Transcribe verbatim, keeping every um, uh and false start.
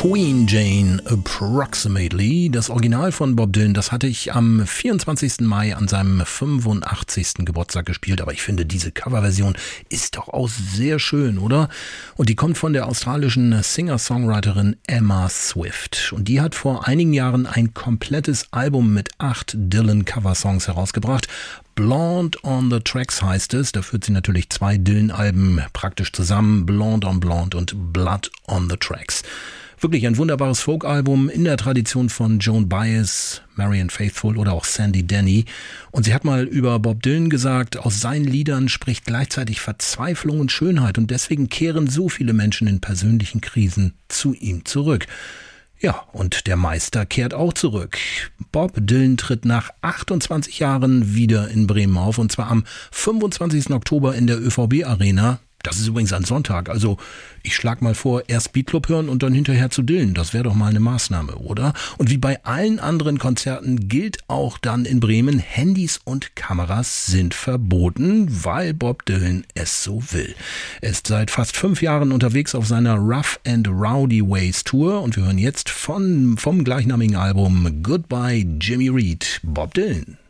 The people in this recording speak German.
Queen Jane Approximately, das Original von Bob Dylan, das hatte ich am vierundzwanzigsten Mai an seinem fünfundachtzigsten Geburtstag gespielt, aber ich finde, diese Coverversion ist doch auch sehr schön, oder? Und die kommt von der australischen Singer-Songwriterin Emma Swift und die hat vor einigen Jahren ein komplettes Album mit acht Dylan-Cover-Songs herausgebracht. Blonde on the Tracks heißt es, da führt sie natürlich zwei Dylan-Alben praktisch zusammen, Blonde on Blonde und Blood on the Tracks. Wirklich ein wunderbares Folk-Album in der Tradition von Joan Baez, Marianne Faithfull oder auch Sandy Denny. Und sie hat mal über Bob Dylan gesagt, aus seinen Liedern spricht gleichzeitig Verzweiflung und Schönheit und deswegen kehren so viele Menschen in persönlichen Krisen zu ihm zurück. Ja, und der Meister kehrt auch zurück. Bob Dylan tritt nach achtundzwanzig Jahren wieder in Bremen auf und zwar am fünfundzwanzigsten Oktober in der Ö V B Arena. Das ist übrigens ein Sonntag, also ich schlag mal vor, erst Beatclub hören und dann hinterher zu Dylan. Das wäre doch mal eine Maßnahme, oder? Und wie bei allen anderen Konzerten gilt auch dann in Bremen, Handys und Kameras sind verboten, weil Bob Dylan es so will. Er ist seit fast fünf Jahren unterwegs auf seiner Rough and Rowdy Ways Tour und wir hören jetzt von, vom gleichnamigen Album Goodbye Jimmy Reed, Bob Dylan.